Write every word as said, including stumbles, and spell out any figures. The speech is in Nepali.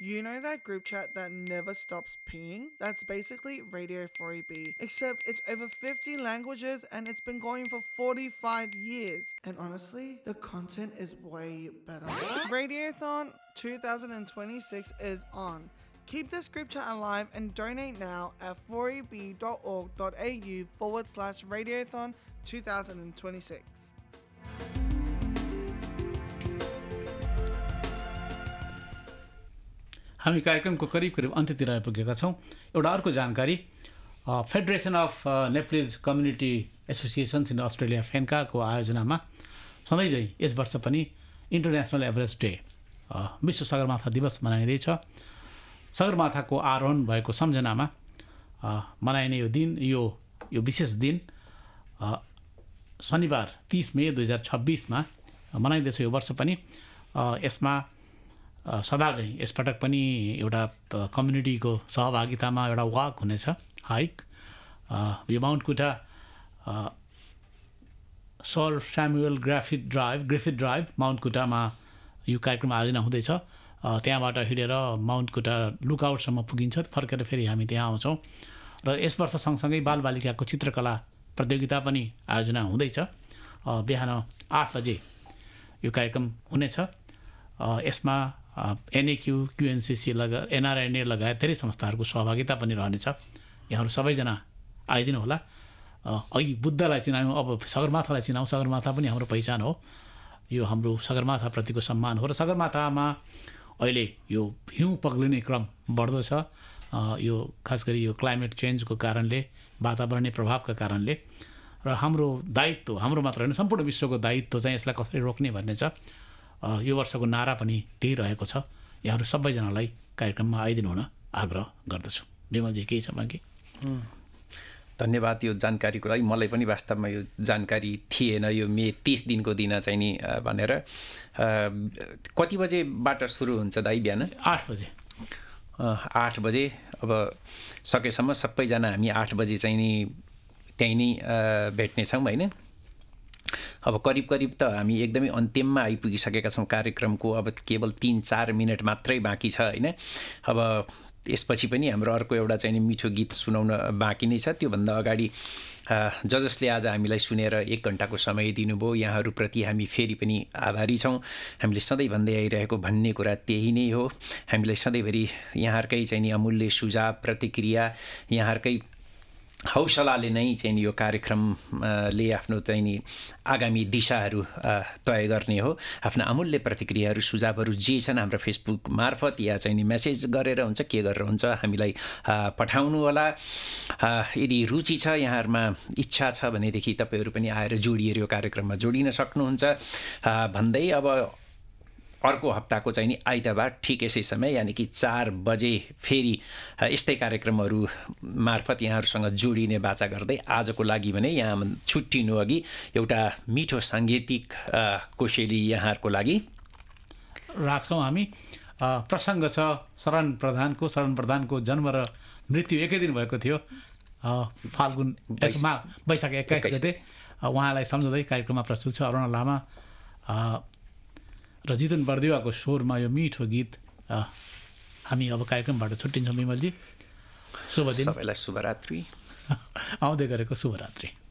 You know that group chat that never stops pinging? That's basically Radio four E B, except it's over fifty languages and it's been going for forty-five years. And honestly, the content is way better. Radiothon twenty twenty-six is on. Keep this group chat alive and donate now at four e b dot org dot a u forward slash Radiothon twenty twenty-six. हामी कार्यक्रमको करिब करिब अन्त्यतिर आइपुगेका छौं। एउटा अर्को जानकारी, federation of Nepalese community associations in Australia फेन्का को आयोजनामा सधैँ झैँ यस वर्ष पनि इन्टरनेसनल एभरेस्ट डे विश्व सगरमाथा दिवस मनाइँदैछ। सगरमाथाको आरोहण भएको सम्झनामा मनाइने यो दिन यो यो विशेष दिन शनिबार तीस मे दुई हजार छब्बिसमा मनाइँदैछ। यो वर्ष पनि यसमा सदा चाहिँ यसपटक पनि एउटा कम्युनिटीको सहभागितामा एउटा वाक हुनेछ, हाइक। यो माउन्ट कुटा sir Samuel ग्राफिट drive Griffith drive Mount कुटामा यो कार्यक्रम आयोजना हुँदैछ। त्यहाँबाट हिँडेर माउन्ट कुटा लुकआउटसम्म पुगिन्छ, फर्केर फेरि हामी त्यहाँ आउँछौँ। र यस वर्ष सँगसँगै बालबालिकाको चित्रकला प्रतियोगिता पनि आयोजना हुँदैछ। बिहान आठ बजे यो कार्यक्रम हुनेछ। यसमा एनएक्यू, क्युएनसिसी लगा एनआरएनए लगायत धेरै संस्थाहरूको सहभागिता पनि रहनेछ। यहाँहरू सबैजना आइदिनु होला। अघि बुद्धलाई चिनायौँ, अब सगरमाथालाई चिनाउँ। सगरमाथा पनि हाम्रो पहिचान हो, यो हाम्रो सगरमाथाप्रतिको सम्मान हो। र सगरमाथामा अहिले यो हिउँ पग्लिने क्रम बढ्दो छ। यो खास गरी यो क्लाइमेट चेन्जको कारणले, वातावरणीय प्रभावका कारणले। र हाम्रो दायित्व, हाम्रो मात्र होइन सम्पूर्ण विश्वको दायित्व चाहिँ यसलाई कसरी रोक्ने भन्ने छ। यो वर्षको नारा पनि त्यही रहेको छ। यहाँहरू सबैजनालाई कार्यक्रममा आइदिनु हुन आग्रह गर्दछु। विमलजी केही छ बाँकी? धन्यवाद यो जानकारीको लागि। मलाई पनि वास्तवमा यो जानकारी थिएन, यो मे तीस दिनको दिन चाहिँ नि भनेर। कति बजेबाट सुरु हुन्छ दाइ? बिहान आठ बजे। आठ बजे अब सकेसम्म सबैजना हामी आठ बजे चाहिँ नि त्यहीँ नै भेट्नेछौँ होइन। अब करिब करिब त हामी एकदमै अन्त्यममा आइपुगिसकेका छौँ कार्यक्रमको। अब केवल तिन चार मिनट मात्रै बाँकी छ होइन। अब यसपछि पनि हाम्रो अर्को एउटा चाहिँ नि मिठो गीत सुनाउन बाँकी नै छ। त्योभन्दा अगाडि ज जसले आज हामीलाई सुनेर एक घन्टाको समय दिनुभयो, यहाँहरूप्रति हामी फेरि पनि आभारी छौँ। हामीले सधैँ भन्दै आइरहेको भन्ने कुरा त्यही नै हो। हामीलाई सधैँभरि यहाँहरूकै चाहिँ नि अमूल्य सुझाव, प्रतिक्रिया, यहाँहरूकै हौसलाले नै चाहिँ यो कार्यक्रमले आफ्नो चाहिँ नि आगामी दिशाहरू तय गर्ने हो। आफ्ना अमूल्य प्रतिक्रियाहरू, सुझावहरू जे छन् हाम्रो फेसबुक मार्फत या चाहिँ नि मेसेज गरेर हुन्छ, के गरेर हुन्छ हामीलाई पठाउनु होला। यदि रुचि छ, यहाँहरूमा इच्छा छ भनेदेखि तपाईँहरू पनि आएर जोडिएर यो कार्यक्रममा जोडिन सक्नुहुन्छ भन्दै अब अर्को हप्ताको चाहिँ नि आइतबार ठिक यसै समय यानि कि चार बजे फेरि यस्तै कार्यक्रमहरू मार्फत यहाँहरूसँग जोडिने बाचा गर्दै आजको लागि भने यहाँ छुट्टिनु अघि एउटा मिठो साङ्गीतिक कोसेली यहाँहरूको लागि राख्छौँ हामी। प्रसङ्ग छ शरण प्रधानको। शरण प्रधानको जन्म र मृत्यु एकै दिन भएको थियो, फाल्गुन यसमा वैशाख एक्काइस गते। उहाँलाई सम्झँदै कार्यक्रममा प्रस्तुत छ अरुणा लामा र जितन बर्देवाको स्वरमा यो मिठो गीत। हामी अब कार्यक्रमबाट छुट्टिन्छौँ। विमलजी शुभ दिन, सबैलाई शुभरात्रि। आउँदै गरेको शुभरात्रि।